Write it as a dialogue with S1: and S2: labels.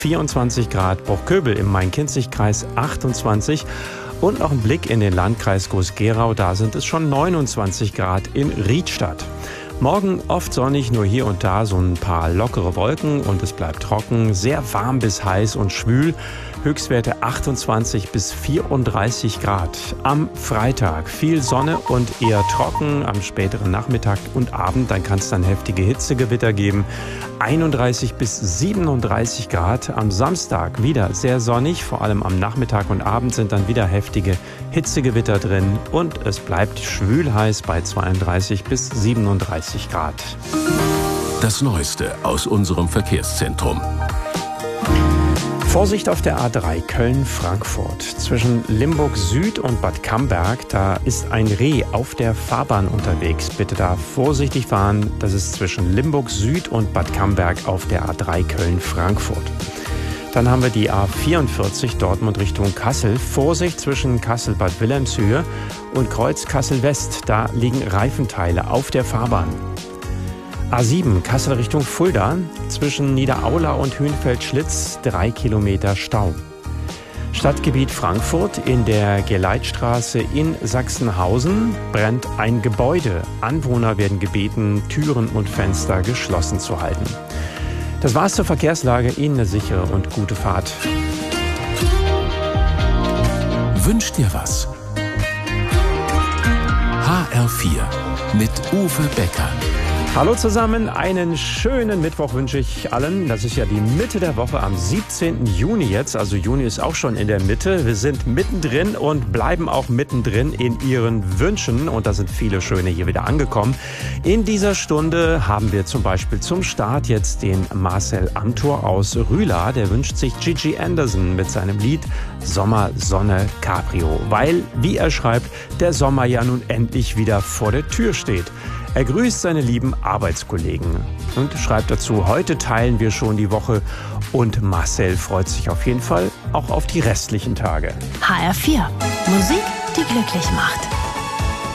S1: 24 Grad, Bruchköbel im Main-Kinzig-Kreis 28 und noch ein Blick in den Landkreis Groß-Gerau, da sind es schon 29 Grad in Riedstadt. Morgen oft sonnig, nur hier und da so ein paar lockere Wolken und es bleibt trocken, sehr warm bis heiß und schwül. Höchstwerte 28 bis 34 Grad. Am Freitag viel Sonne und eher trocken. Am späteren Nachmittag und Abend, dann kann es dann heftige Hitzegewitter geben. 31 bis 37 Grad. Am Samstag wieder sehr sonnig. Vor allem am Nachmittag und Abend sind dann wieder heftige Hitzegewitter drin. Und es bleibt schwül heiß bei 32 bis 37 Grad.
S2: Das Neueste aus unserem Verkehrszentrum.
S1: Vorsicht auf der A3 Köln-Frankfurt. Zwischen Limburg Süd und Bad Camberg, da ist ein Reh auf der Fahrbahn unterwegs. Bitte da vorsichtig fahren. Das ist zwischen Limburg Süd und Bad Camberg auf der A3 Köln-Frankfurt. Dann haben wir die A44 Dortmund Richtung Kassel. Vorsicht zwischen Kassel-Bad Wilhelmshöhe und Kreuz Kassel-West. Da liegen Reifenteile auf der Fahrbahn. A7 Kassel Richtung Fulda, zwischen Niederaula und Hünfeld-Schlitz 3 Kilometer Stau. Stadtgebiet Frankfurt, in der Geleitstraße in Sachsenhausen brennt ein Gebäude. Anwohner werden gebeten, Türen und Fenster geschlossen zu halten. Das war's zur Verkehrslage. Ihnen eine sichere und gute Fahrt.
S2: Wünsch dir was? HR4 mit Uwe Becker.
S1: Hallo zusammen, einen schönen Mittwoch wünsche ich allen. Das ist ja die Mitte der Woche am 17. Juni jetzt. Also Juni ist auch schon in der Mitte. Wir sind mittendrin und bleiben auch mittendrin in Ihren Wünschen. Und da sind viele schöne hier wieder angekommen. In dieser Stunde haben wir zum Beispiel zum Start jetzt den Marcel Amthor aus Rühla. Der wünscht sich Gigi Anderson mit seinem Lied Sommer, Sonne, Cabrio. Weil, wie er schreibt, der Sommer ja nun endlich wieder vor der Tür steht. Er grüßt seine lieben Arbeitskollegen und schreibt dazu, heute teilen wir schon die Woche und Marcel freut sich auf jeden Fall auch auf die restlichen Tage.
S3: HR4, Musik, die glücklich macht.